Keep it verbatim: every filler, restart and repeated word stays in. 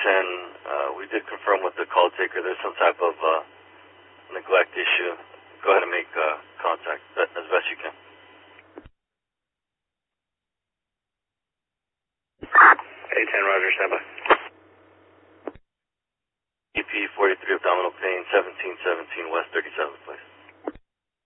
ten, uh, we did confirm with the call taker there's some type of uh, neglect issue. Go ahead and make uh, contact as best you can. A ten, Roger, stand by. E P forty-three abdominal pain, seventeen seventeen West thirty-seventh, please.